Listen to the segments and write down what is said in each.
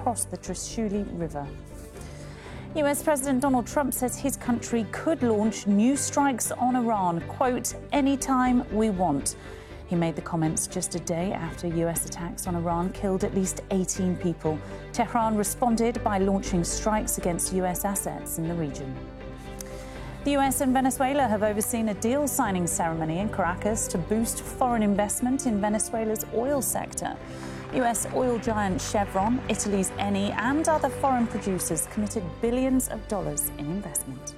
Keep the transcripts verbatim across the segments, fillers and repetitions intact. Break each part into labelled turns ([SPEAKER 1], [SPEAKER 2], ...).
[SPEAKER 1] across the Trishuli River. U S President Donald Trump says his country could launch new strikes on Iran, quote, anytime we want. He made the comments just a day after U S attacks on Iran killed at least eighteen people. Tehran responded by launching strikes against U S assets in the region. The U S and Venezuela have overseen a deal signing ceremony in Caracas to boost foreign investment in Venezuela's oil sector. U S oil giant Chevron, Italy's Eni, and other foreign producers committed billions of dollars in investment.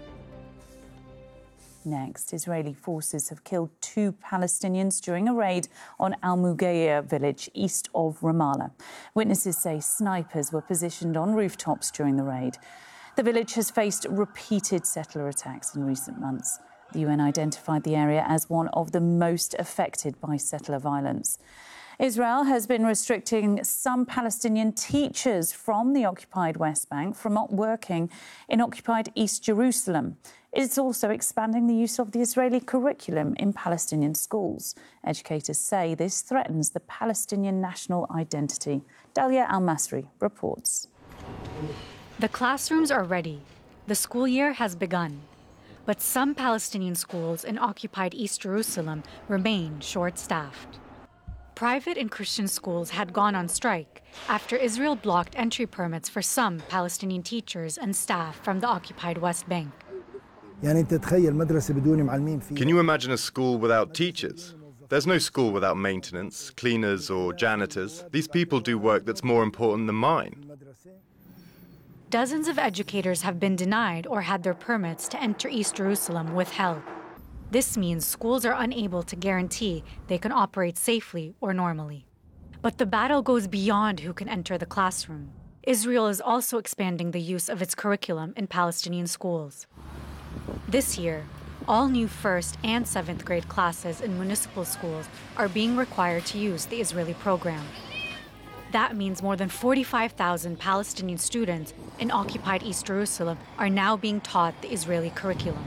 [SPEAKER 1] Next, Israeli forces have killed two Palestinians during a raid on Al Mughayr village east of Ramallah. Witnesses say snipers were positioned on rooftops during the raid. The village has faced repeated settler attacks in recent months. The U N identified the area as one of the most affected by settler violence. Israel has been restricting some Palestinian teachers from the occupied West Bank from not working in occupied East Jerusalem. It's also expanding the use of the Israeli curriculum in Palestinian schools. Educators say this threatens the Palestinian national identity. Dalia Al-Masri reports.
[SPEAKER 2] The classrooms are ready. The school year has begun. But some Palestinian schools in occupied East Jerusalem remain short-staffed. Private and Christian schools had gone on strike after Israel blocked entry permits for some Palestinian teachers and staff from the occupied West Bank.
[SPEAKER 3] Can
[SPEAKER 4] you imagine a school without teachers? There's no school without maintenance, cleaners or janitors. These people do work that's more important than mine.
[SPEAKER 2] Dozens of educators have been denied or had their permits to enter East Jerusalem withheld. This means schools are unable to guarantee they can operate safely or normally. But the battle goes beyond who can enter the classroom. Israel is also expanding the use of its curriculum in Palestinian schools. This year, all new first and seventh grade classes in municipal schools are being required to use the Israeli program. That means more than forty-five thousand Palestinian students in occupied East Jerusalem are now being taught the Israeli curriculum.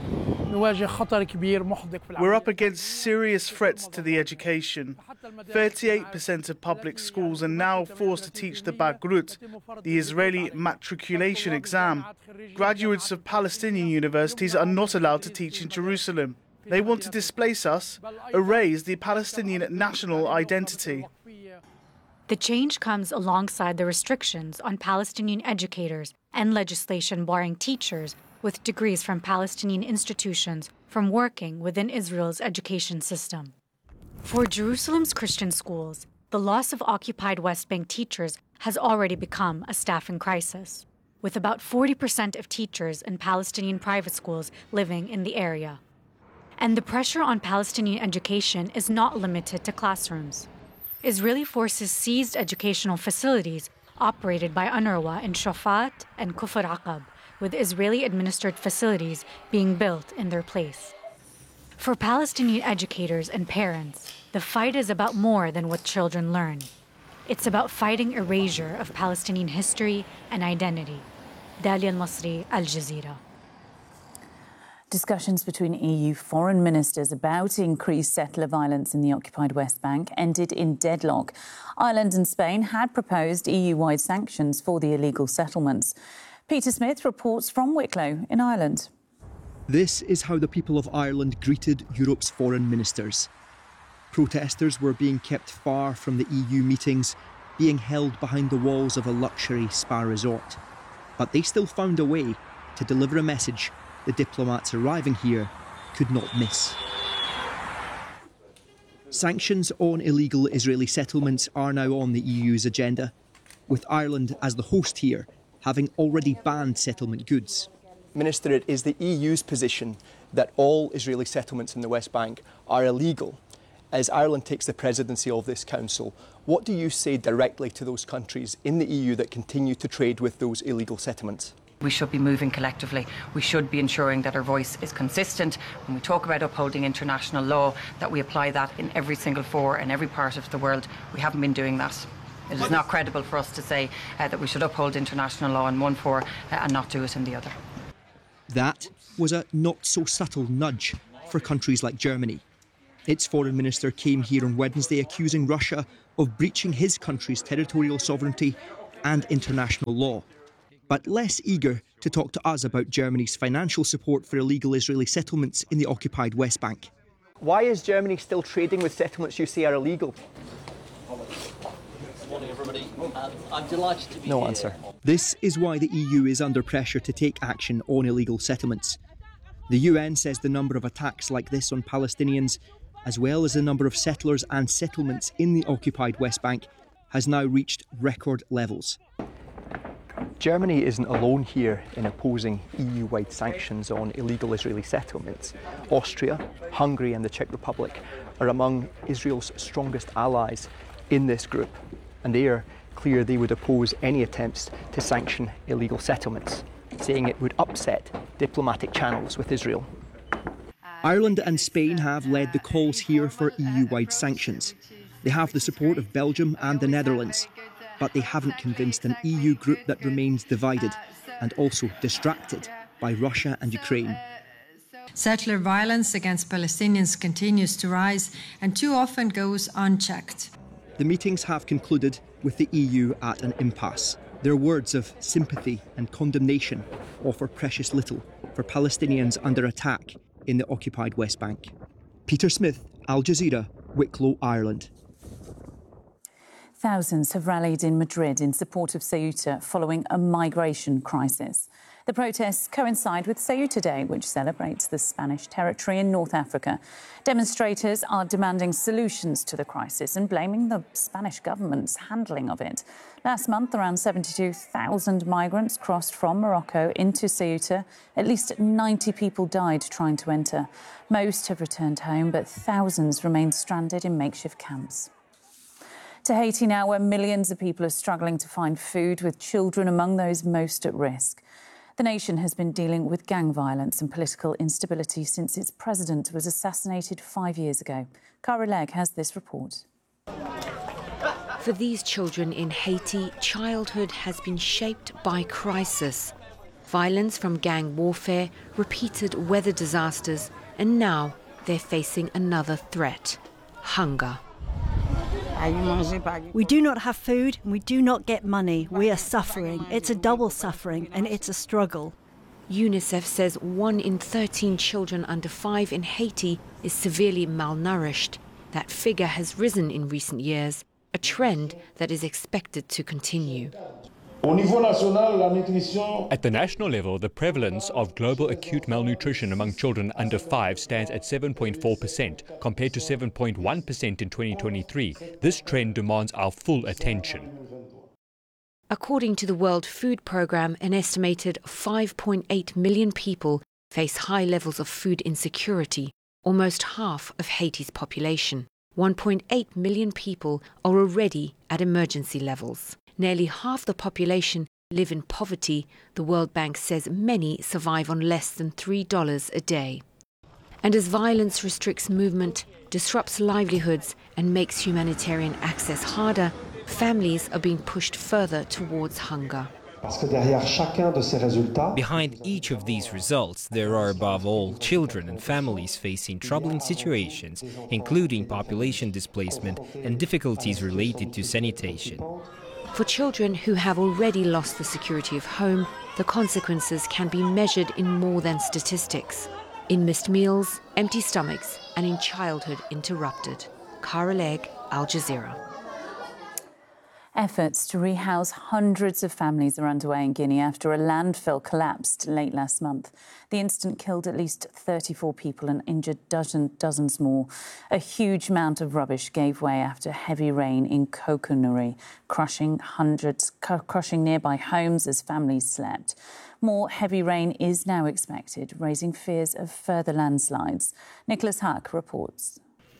[SPEAKER 5] We're up against serious threats to the education. thirty-eight percent of public schools are now forced to teach the Bagrut, the Israeli matriculation exam. Graduates of Palestinian universities are not allowed to teach in Jerusalem. They want to displace us, erase the Palestinian national identity.
[SPEAKER 2] The change comes alongside the restrictions on Palestinian educators and legislation barring teachers with degrees from Palestinian institutions from working within Israel's education system. For Jerusalem's Christian schools, the loss of occupied West Bank teachers has already become a staffing crisis, with about forty percent of teachers in Palestinian private schools living in the area. And the pressure on Palestinian education is not limited to classrooms. Israeli forces seized educational facilities operated by UNRWA in Shafat and Kufr Aqab, with Israeli-administered facilities being built in their place. For Palestinian educators and parents, the fight is about more than what children learn. It's about fighting erasure of Palestinian history and identity. Dalia Al-Masri, Al Jazeera.
[SPEAKER 1] Discussions between E U foreign ministers about increased settler violence in the occupied West Bank ended in deadlock. Ireland and Spain had proposed E U-wide sanctions for the illegal settlements. Peter Smith reports from Wicklow in Ireland.
[SPEAKER 6] This is how the people of Ireland greeted Europe's foreign ministers. Protesters were being kept far from the E U meetings, being held behind the walls of a luxury spa resort. But they still found a way to deliver a message the diplomats arriving here could not miss. Sanctions on illegal Israeli settlements are now on the E U's agenda, with Ireland as the host here, having already banned settlement goods.
[SPEAKER 7] Minister, it is the E U's position that all Israeli settlements in the West Bank are illegal. As Ireland takes the presidency of this council, what do you say directly to those countries in the E U that continue to trade with those illegal settlements?
[SPEAKER 8] We should be moving collectively. We should be ensuring that our voice is consistent. When we talk about upholding international law, that we apply that in every single fora in every part of the world. We haven't been doing that. It is not credible for us to say uh, that we should uphold international law in one fora uh, and not do it in the other.
[SPEAKER 6] That was a not-so-subtle nudge for countries like Germany. Its foreign minister came here on Wednesday accusing Russia of breaching his country's territorial sovereignty and international law, but less eager to talk to us about Germany's financial support for illegal Israeli settlements in the occupied West Bank.
[SPEAKER 7] Why is Germany still trading with settlements you say are illegal?
[SPEAKER 3] Good morning, everybody. Um, I'm delighted to be
[SPEAKER 7] No
[SPEAKER 3] here.
[SPEAKER 7] answer.
[SPEAKER 6] This is why the E U is under pressure to take action on illegal settlements. The U N says the number of attacks like this on Palestinians, as well as the number of settlers and settlements in the occupied West Bank, has now reached record levels.
[SPEAKER 7] Germany isn't alone here in opposing E U-wide sanctions on illegal Israeli settlements. Austria, Hungary and the Czech Republic are among Israel's strongest allies in this group, and they are clear they would oppose any attempts to sanction illegal settlements, saying it would upset diplomatic channels with Israel.
[SPEAKER 6] Ireland and Spain have led the calls here for E U-wide sanctions. They have the support of Belgium and the Netherlands, but they haven't convinced an E U group that remains divided and also distracted by Russia and Ukraine.
[SPEAKER 9] Settler violence against Palestinians continues to rise and too often goes unchecked.
[SPEAKER 6] The meetings have concluded with the E U at an impasse. Their words of sympathy and condemnation offer precious little for Palestinians under attack in the occupied West Bank. Peter Smith, Al Jazeera, Wicklow, Ireland.
[SPEAKER 1] Thousands have rallied in Madrid in support of Ceuta following a migration crisis. The protests coincide with Ceuta Day, which celebrates the Spanish territory in North Africa. Demonstrators are demanding solutions to the crisis and blaming the Spanish government's handling of it. Last month, around seventy-two thousand migrants crossed from Morocco into Ceuta. At least ninety people died trying to enter. Most have returned home, but thousands remain stranded in makeshift camps. To Haiti now, where millions of people are struggling to find food, with children among those most at risk. The nation has been dealing with gang violence and political instability since its president was assassinated five years ago. Cara Legg has this report.
[SPEAKER 10] For these children in Haiti, childhood has been shaped by crisis. Violence from gang warfare, repeated weather disasters, and now they're facing another threat: hunger.
[SPEAKER 11] We do not have food and we do not get money. We are suffering. It's a double suffering and it's a struggle.
[SPEAKER 10] UNICEF says one in thirteen children under five in Haiti is severely malnourished. That figure has risen in recent years, a trend that is expected to continue.
[SPEAKER 12] At the national level, the prevalence of global acute malnutrition among children under five stands at seven point four percent, compared to seven point one percent in twenty twenty-three. This trend demands our full attention.
[SPEAKER 10] According to the World Food Programme, an estimated five point eight million people face high levels of food insecurity, almost half of Haiti's population. one point eight million people are already at emergency levels. Nearly half the population live in poverty. The World Bank says many survive on less than three dollars a day. And as violence restricts movement, disrupts livelihoods and makes humanitarian access harder, families are being pushed further towards hunger.
[SPEAKER 13] Behind each of these results, there are above all children and families facing troubling situations, including population displacement and difficulties related to sanitation.
[SPEAKER 10] For children who have already lost the security of home, the consequences can be measured in more than statistics. In missed meals, empty stomachs, and in childhood interrupted. Cara Legg, Al Jazeera.
[SPEAKER 1] Efforts to rehouse hundreds of families are underway in Guinea after a landfill collapsed late last month. The incident killed at least thirty-four people and injured dozen, dozens more. A huge amount of rubbish gave way after heavy rain in Kokonuri, crushing hundreds, cu- crushing nearby homes as families slept. More heavy rain is now expected, raising fears of further landslides. Nicholas Hack reports.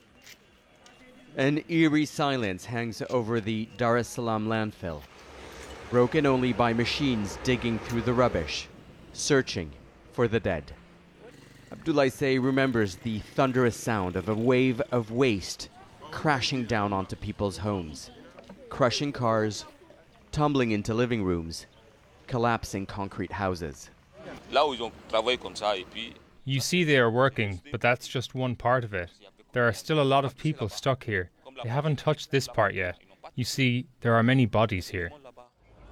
[SPEAKER 14] An eerie silence hangs over the Dar es Salaam landfill, broken only by machines digging through the rubbish, searching for the dead. Abdoulaye Sey remembers the thunderous sound of a wave of waste crashing down onto people's homes, crushing cars, tumbling into living rooms, collapsing concrete houses.
[SPEAKER 15] You see they are working, but that's just one part of it. There are still a lot of people stuck here. They haven't touched this part yet. You see, there are many bodies here.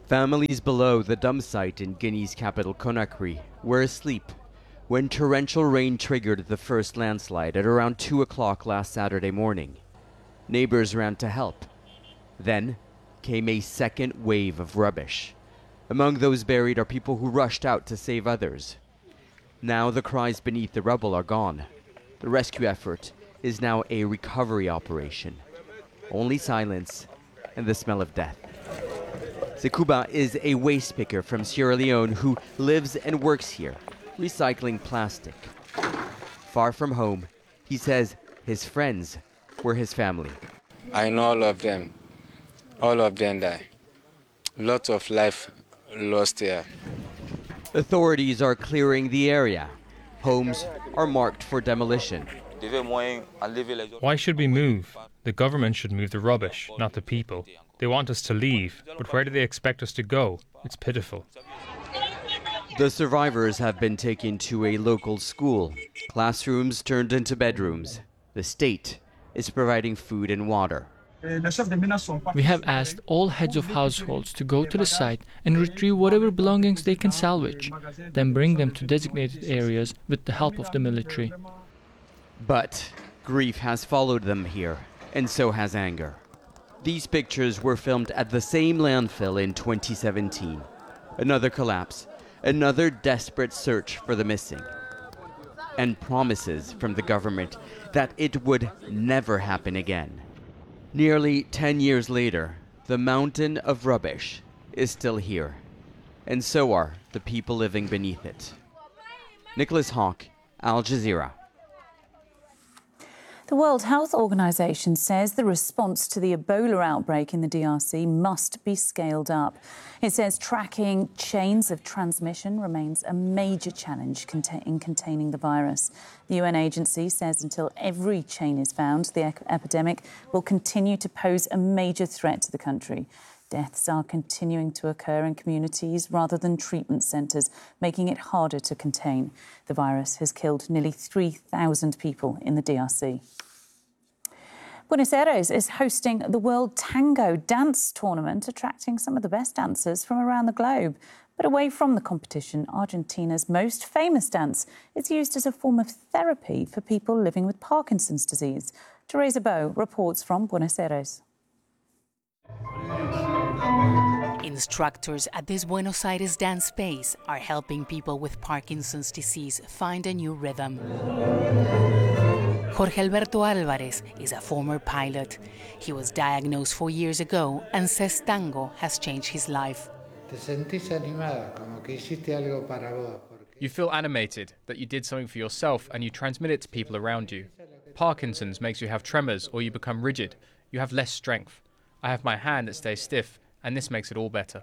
[SPEAKER 14] Families below the dump site in Guinea's capital Conakry were asleep when torrential rain triggered the first landslide at around two o'clock last Saturday morning. Neighbors ran to help. Then came a second wave of rubbish. Among those buried are people who rushed out to save others. Now the cries beneath the rubble are gone. The rescue effort is now a recovery operation. Only silence and the smell of death. Sekuba is a waste picker from Sierra Leone who lives and works here, recycling plastic. Far from home, he says his friends were his family.
[SPEAKER 16] I know all of them. All of them died. Lots of life lost here.
[SPEAKER 14] Authorities are clearing the area. Homes are marked for demolition.
[SPEAKER 15] Why should we move? The government should move the rubbish, not the people. They want us to leave, but where do they expect us to go? It's pitiful.
[SPEAKER 14] The survivors have been taken to a local school. Classrooms turned into bedrooms. The state is providing food and water.
[SPEAKER 17] We have asked all heads of households to go to the site and retrieve whatever belongings they can salvage, then bring them to designated areas with the help of the military.
[SPEAKER 14] But grief has followed them here, and so has anger. These pictures were filmed at the same landfill in twenty seventeen. Another collapse, another desperate search for the missing, and promises from the government that it would never happen again. Nearly ten years later, the mountain of rubbish is still here, and so are the people living beneath it. Nicholas Hawke, Al Jazeera.
[SPEAKER 1] The World Health Organization says the response to the Ebola outbreak in the D R C must be scaled up. It says tracking chains of transmission remains a major challenge in containing the virus. The U N agency says until every chain is found, the epidemic will continue to pose a major threat to the country. Deaths are continuing to occur in communities rather than treatment centres, making it harder to contain. The virus has killed nearly three thousand people in the D R C. Buenos Aires is hosting the World Tango Dance Tournament, attracting some of the best dancers from around the globe. But away from the competition, Argentina's most famous dance is used as a form of therapy for people living with Parkinson's disease. Teresa Bow reports from Buenos Aires.
[SPEAKER 18] Instructors at this Buenos Aires dance space are helping people with Parkinson's disease find a new rhythm. Jorge Alberto Álvarez is a former pilot. He was diagnosed four years ago and says tango has changed his life.
[SPEAKER 19] You feel animated, that you did something for yourself and you transmit it to people around you. Parkinson's makes you have tremors or you become rigid. You have less strength. I have my hand that stays stiff, and this makes it all better.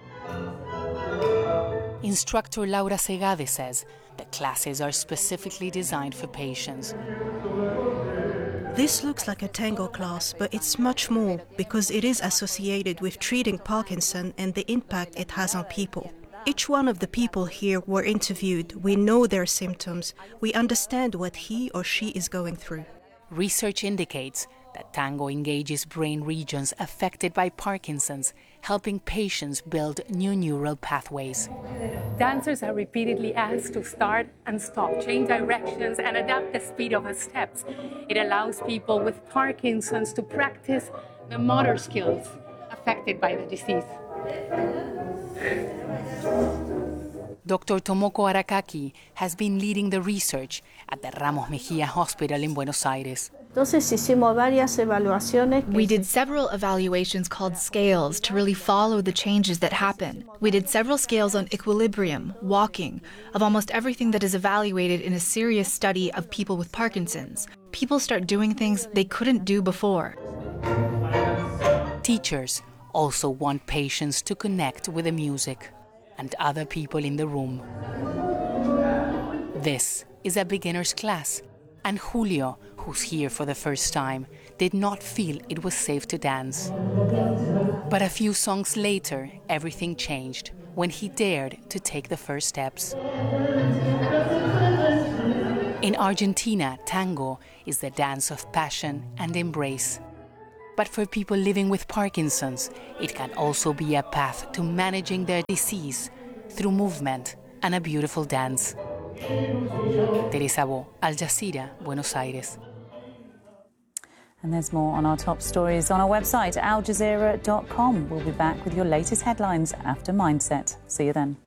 [SPEAKER 18] Instructor Laura Segade says the classes are specifically designed for patients.
[SPEAKER 20] This looks like a tango class, but it's much more because it is associated with treating Parkinson and the impact it has on people. Each one of the people here were interviewed. We know their symptoms. We understand what he or she is going through.
[SPEAKER 18] Research indicates that tango engages brain regions affected by Parkinson's, helping patients build new neural pathways.
[SPEAKER 21] Dancers are repeatedly asked to start and stop, change directions, and adapt the speed of the steps. It allows people with Parkinson's to practice the motor skills affected by the disease.
[SPEAKER 18] Doctor Tomoko Arakaki has been leading the research at the Ramos Mejia Hospital in Buenos Aires.
[SPEAKER 22] We did several evaluations called scales to really follow the changes that happen. We did several scales on equilibrium, walking, of almost everything that is evaluated in a serious study of people with Parkinson's. People start doing things they couldn't do before.
[SPEAKER 18] Teachers also want patients to connect with the music and other people in the room. This is a beginner's class, and Julio, who's here for the first time, did not feel it was safe to dance. But a few songs later, everything changed when he dared to take the first steps. In Argentina, tango is the dance of passion and embrace. But for people living with Parkinson's, it can also be a path to managing their disease through movement and a beautiful dance. Teresa Bo, Al Jazeera, Buenos Aires.
[SPEAKER 1] And there's more on our top stories on our website, al jazeera dot com. We'll be back with your latest headlines after Mindset. See you then.